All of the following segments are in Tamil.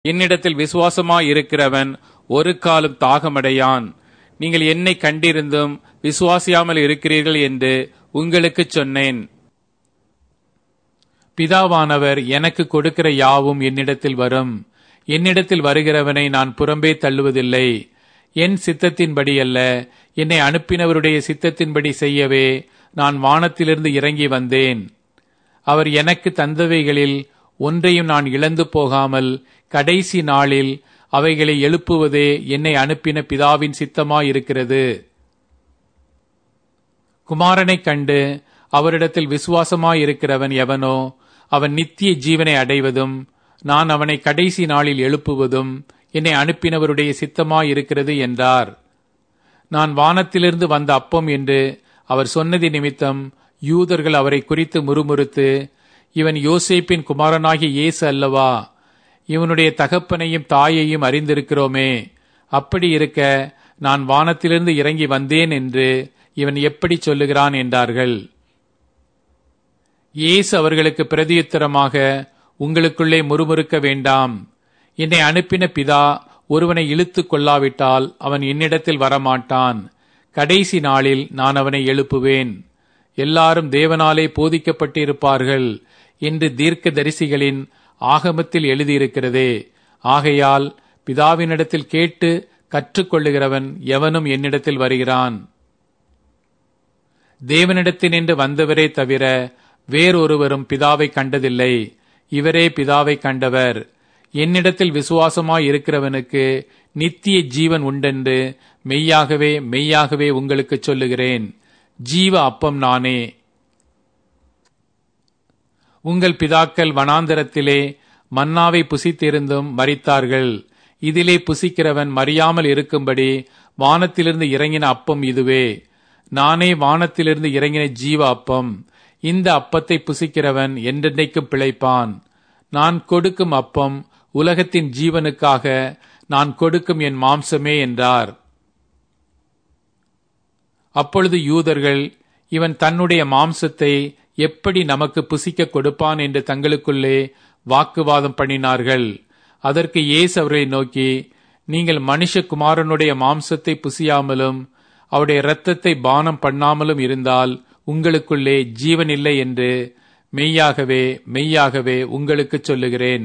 என்னிடத்தில் விசுவாசமாயிருக்கிறவன் ஒரு காலும் தாகமடையான். நீங்கள் என்னை கண்டிருந்தும் விசுவாசியாமல் இருக்கிறீர்கள் என்று உங்களுக்குச் சொன்னேன். பிதாவானவர் எனக்கு கொடுக்கிற யாவும் என்னிடத்தில் வரும். என்னிடத்தில் வருகிறவனை நான் புறம்பே தள்ளுவதில்லை. என் சித்தத்தின்படி அல்ல, என்னை அனுப்பினவருடைய சித்தத்தின்படி செய்யவே நான் வானத்திலிருந்து இறங்கி வந்தேன். அவர் எனக்கு தந்தவைகளில் ஒன்றையும் நான் இழந்து போகாமல் கடைசி நாளில் அவைகளை எழுப்புவதே என்னை அனுப்பின பிதாவின் சித்தமாயிருக்கிறது. குமாரனைக் கண்டு அவரிடத்தில் விசுவாசமாயிருக்கிறவன் எவனோ அவன் நித்திய ஜீவனை அடைவதும் நான் அவனை கடைசி நாளில் எழுப்புவதும் என்னை அனுப்பினவருடைய சித்தமாயிருக்கிறது என்றார். நான் வானத்திலிருந்து வந்த அப்பம் என்று அவர் சொன்னதி நிமித்தம் யூதர்கள் அவரை குறித்து முறுமுறுத்து, இவன் யோசேப்பின் குமாரனாகிய இயேசு அல்லவா? இவனுடைய தகப்பனையும் தாயையும் அறிந்திருக்கிறோமே. அப்படி இருக்க நான் வானத்திலிருந்து இறங்கி வந்தேன் என்று இவன் எப்படி சொல்லுகிறான் என்றார்கள். இயேசு அவர்களுக்கு பிரதியுத்தரமாக, உங்களுக்குள்ளே முறுமுறுக்க வேண்டாம். என்னை அனுப்பின பிதா ஒருவனை இழுத்து கொள்ளாவிட்டால் அவன் என்னிடத்தில் வரமாட்டான். கடைசி நாளில் நான் அவனை எழுப்புவேன். எல்லாரும் தேவனாலே போதிக்கப்பட்டிருப்பார்கள் என்று தீர்க்க தரிசிகளின் ஆகமத்தில் எழுதியிருக்கிறதே. ஆகையால் பிதாவினிடத்தில் கேட்டு கற்றுக்கொள்ளுகிறவன் எவனும் என்னிடத்தில் வருகிறான். தேவனிடத்தினின்று வந்தவரே தவிர வேறொருவரும் பிதாவை கண்டதில்லை. இவரே பிதாவை கண்டவர். என்னிடத்தில் விசுவாசமாய் இருக்கிறவனுக்கு நித்திய ஜீவன் உண்டென்று மெய்யாகவே மெய்யாகவே உங்களுக்கு சொல்லுகிறேன். ஜீவ அப்பம் நானே. உங்கள் பிதாக்கள் வனாந்தரத்திலே மன்னாவை புசித்திருந்தும் மரித்தார்கள். இதிலே புசிக்கிறவன் மறியாமல் இருக்கும்படி வானத்திலிருந்து இறங்கின அப்பம் இதுவே. நானே வானத்திலிருந்து இறங்கின ஜீவ அப்பம். இந்த அப்பத்தை புசிக்கிறவன் என்றென்றைக்கும் பிழைப்பான். நான் கொடுக்கும் அப்பம் உலகத்தின் ஜீவனுக்காக நான் கொடுக்கும் என் மாம்சமே என்றார். அப்பொழுது யூதர்கள், இவன் தன்னுடைய மாம்சத்தை எப்படி நமக்கு புசிக்க கொடுப்பான் என்று தங்களுக்குள்ளே வாக்குவாதம் பண்ணினார்கள். அதற்கு இயேசு அவர்களை நோக்கி, நீங்கள் மனுஷகுமாரனுடைய மாம்சத்தை புசியாமலும் அவருடைய இரத்தத்தை பானம் பண்ணாமலும் இருந்தால் உங்களுக்குள்ளே ஜீவன் இல்லை என்று மெய்யாகவே மெய்யாகவே உங்களுக்கு சொல்லுகிறேன்.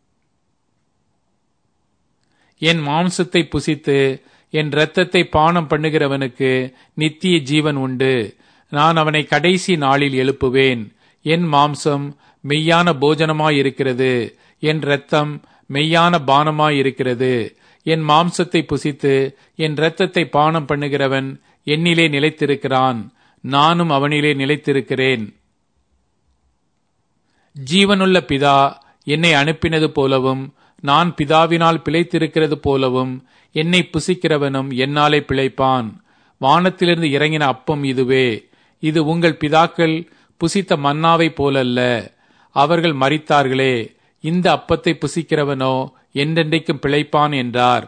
என் மாம்சத்தை புசித்து என் இரத்தத்தை பானம் பண்ணுகிறவனுக்கு நித்திய ஜீவன் உண்டு. நான் அவனை கடைசி நாளில் எழுப்புவேன். என் மாம்சம் மெய்யான போஜனமாயிருக்கிறது, என் இரத்தம் மெய்யான பானமாயிருக்கிறது. என் மாம்சத்தை புசித்து என் இரத்தத்தை பானம் பண்ணுகிறவன் என்னிலே நிலைத்திருக்கிறான், நானும் அவனிலே நிலைத்திருக்கிறேன். ஜீவனுள்ள பிதா என்னை அனுப்பினது போலவும் நான் பிதாவினால் பிழைத்திருக்கிறது போலவும் என்னை புசிக்கிறவனும் என்னாலே பிழைப்பான். வானத்திலிருந்து இறங்கின அப்பம் இதுவே. இது உங்கள் பிதாக்கள் புசித்த மன்னாவை போலல்ல. அவர்கள் மரித்தார்களே. இந்த அப்பத்தை புசிக்கிறவனோ என்றென்றைக்கும் பிழைப்பான் என்றார்.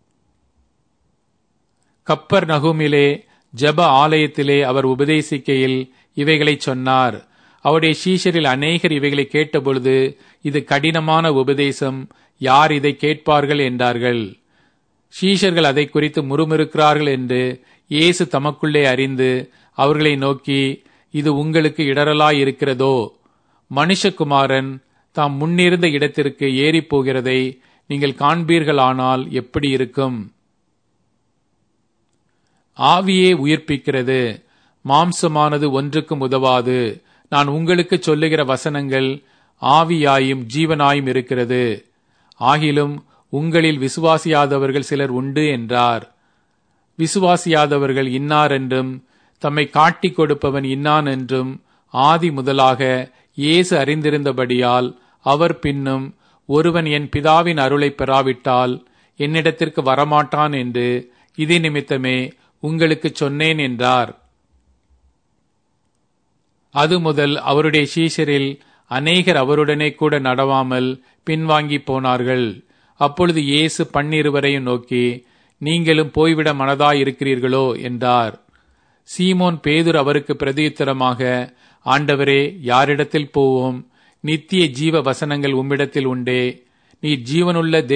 கப்பர் நகுமிலே ஜெப ஆலயத்திலே அவர் உபதேசிக்கையில் இவைகளை சொன்னார். அவருடைய சீஷரில் அநேகர் இவைகளை கேட்டபொழுது, இது கடினமான உபதேசம், யார் இதை கேட்பார்கள் என்றார்கள். சீஷர்கள் அதை குறித்து முறுமுறுக்கிறார்கள் என்று இயேசு தமக்குள்ளே அறிந்து அவர்களை நோக்கி, இது உங்களுக்கு இடரலாயிருக்கிறதோ? மனுஷகுமாரன் தாம் முன்னிருந்த இடத்திற்கு ஏறி போகிறதை நீங்கள் காண்பீர்களானால் எப்படி இருக்கும்? ஆவியே உயிர்ப்பிக்கிறது, மாம்சமானது ஒன்றுக்கும் உதவாது. நான் உங்களுக்கு சொல்லுகிற வசனங்கள் ஆவியாயும் ஜீவனாயும் இருக்கிறது. ஆகிலும் உங்களில் விசுவாசியாதவர்கள் சிலர் உண்டு என்றார். விசுவாசியாதவர்கள் இன்னார் என்றும் தம்மை காட்டிக் கொடுப்பவன் இன்னான் என்றும் ஆதி முதலாக இயேசு அறிந்திருந்தபடியால் அவர் பின்னும், ஒருவன் என் பிதாவின் அருளை பெறாவிட்டால் என்னிடத்திற்கு வரமாட்டான் என்று இதே நிமித்தமே உங்களுக்கு சொன்னேன் என்றார். அது முதல் அவருடைய சீஷரில் அநேகர் அவருடனே கூட நடவாமல் பின்வாங்கி போனார்கள். அப்பொழுது இயேசு 12 நோக்கி, நீங்களும் போய்விட மனதாயிருக்கிறீர்களோ என்றார். சீமோன் பேதுரு அவருக்கு பிரதியுத்தரமாக, ஆண்டவரே, யாரிடத்தில் போவோம்? நித்திய ஜீவ வசனங்கள் உம்மிடத்தில் உண்டே. நீ ஜீவனுள்ள